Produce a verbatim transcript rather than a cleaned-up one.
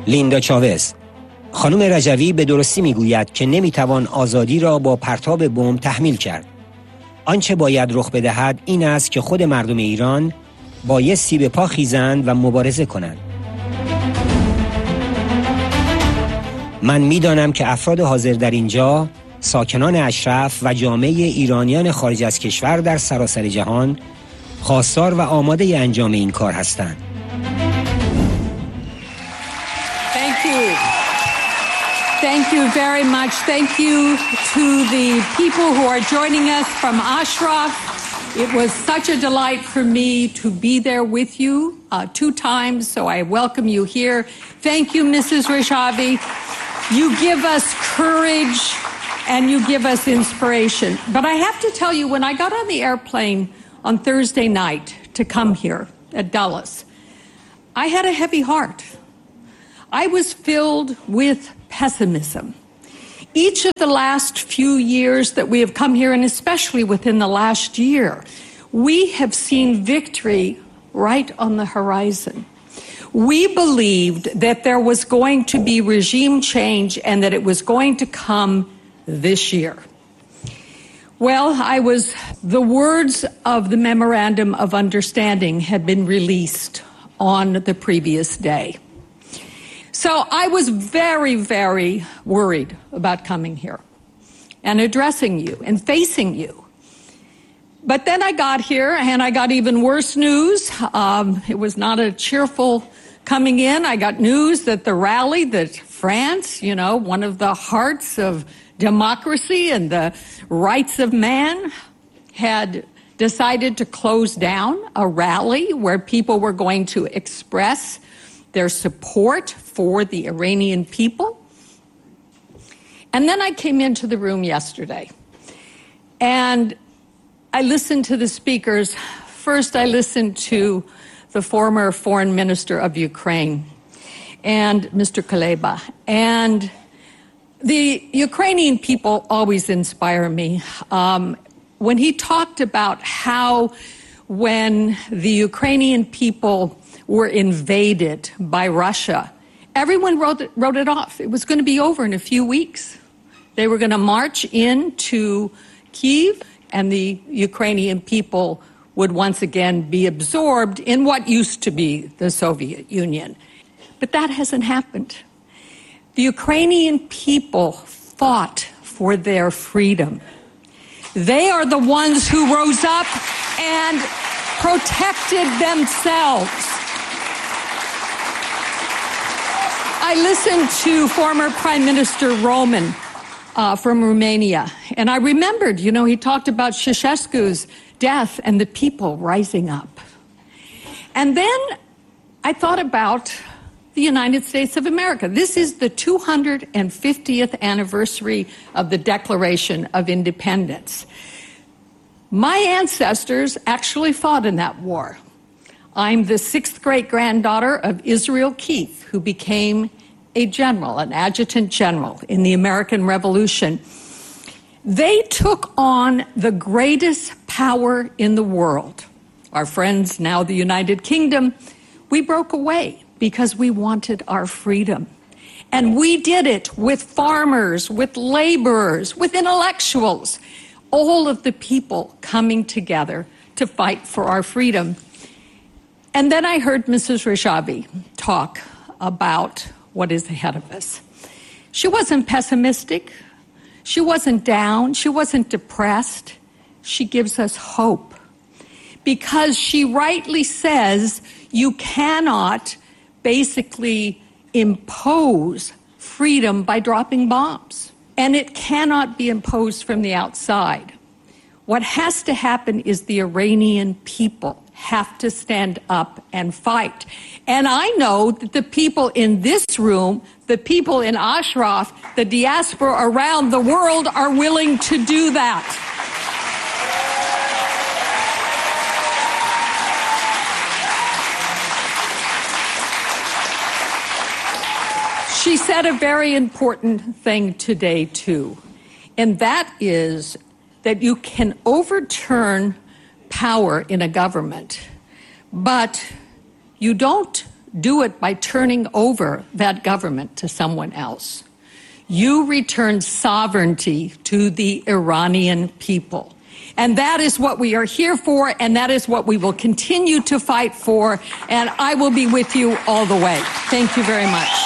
لیندا چاوز: خانم رجوی به درستی میگوید که نمیتوان آزادی را با پرتاب بمب تحمیل کرد. آنچه باید رخ بدهد این است که خود مردم ایران بایستی به پا خیزند و مبارزه کنند. من میدانم که افراد حاضر در اینجا، ساکنان اشرف و جامعه ایرانیان خارج از کشور در سراسر جهان خواستار و آماده انجام این کار هستند. Thank you. Thank you very much. Thank you to the people who are joining us from Ashraf. It was such a delight for me to be there with you uh, two times, so I welcome you here. Thank you, Missus Rajavi. You give us courage and you give us inspiration. But I have to tell you, when I got on the airplane on Thursday night to come here at Dulles, I had a heavy heart. I was filled with pessimism. Each of the last few years that we have come here, and especially within the last year, we have seen victory right on the horizon. We believed that there was going to be regime change and that it was going to come this year. Well, I was, the words of the Memorandum of Understanding had been released on the previous day. So I was very, very worried about coming here and addressing you and facing you. But then I got here and I got even worse news. Um, it was not a cheerful coming in. I got news that the rally that France, you know, one of the hearts of democracy and the rights of man, had decided to close down a rally where people were going to express their support for the Iranian people. And then I came into the room yesterday and I listened to the speakers. First, I listened to the former foreign minister of Ukraine and Mister Kuleba. And the Ukrainian people always inspire me. Um, when he talked about how when the Ukrainian people were invaded by Russia, everyone wrote it, wrote it off. It was going to be over in a few weeks. They were going to march into Kyiv and the Ukrainian people would once again be absorbed in what used to be the Soviet Union. But that hasn't happened. The Ukrainian people fought for their freedom. They are the ones who rose up and protected themselves. I listened to former Prime Minister Roman uh, from Romania, and I remembered, you know, he talked about Ceausescu's death and the people rising up. And then I thought about the United States of America. This is the two hundred fiftieth anniversary of the Declaration of Independence. My ancestors actually fought in that war. I'm the sixth great-granddaughter of Israel Keith, who became a general, an adjutant general in the American Revolution. They took on the greatest power in the world. Our friends, now the United Kingdom, we broke away because we wanted our freedom. And we did it with farmers, with laborers, with intellectuals, all of the people coming together to fight for our freedom. And then I heard Missus Rajavi talk about what is ahead of us. She wasn't pessimistic. She wasn't down. She wasn't depressed. She gives us hope because she rightly says you cannot basically impose freedom by dropping bombs. And it cannot be imposed from the outside. What has to happen is the Iranian people have to stand up and fight. And I know that the people in this room, the people in Ashraf, the diaspora around the world are willing to do that. She said a very important thing today, too, and that is that you can overturn power in a government, but you don't do it by turning over that government to someone else. You return sovereignty to the Iranian people. And that is what we are here for, and that is what we will continue to fight for, and I will be with you all the way. Thank you very much.